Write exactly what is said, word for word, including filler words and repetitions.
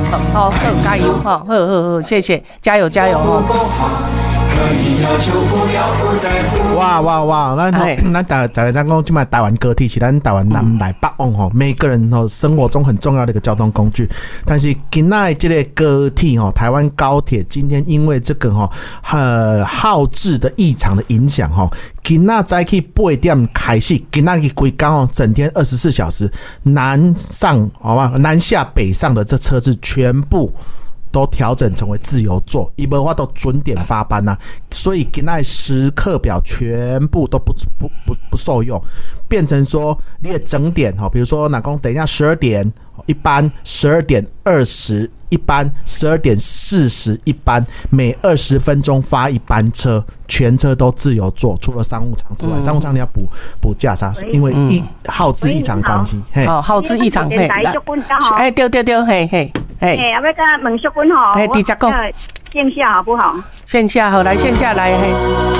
好，好，加油哈，好好好，谢谢，加油加油哈。 哇哇哇！咱咱大大家讲，今麦台湾高铁是咱台湾南来北往吼，每个人吼生活中很重要的一个交通工具。但是今仔这个高铁吼，台湾高铁今天因为这个吼呃耗制的异常的影响吼，今仔早起八点开始，今仔日规工哦，整天二十四小时南上好吧，南下北上的这车子全部都调整成为自由座，一般话都准点发班呐、啊，所以今仔时刻表全部都不不不不受用，变成说你的整点哈，比如说哪公等一下十二点一班，十二点二十一班，十二点四十一班，每二十分钟发一班车，全车都自由座，除了商务舱之外，嗯、商务舱你要补补价差，因为一、嗯、耗资异常关系，嘿， 哦，耗资异常，嘿，哎，对对对，嘿嘿。哎， 要不要跟问淑君吼？ 哎，直接讲， 线下好不好？ 线下好，来线下来，嘿。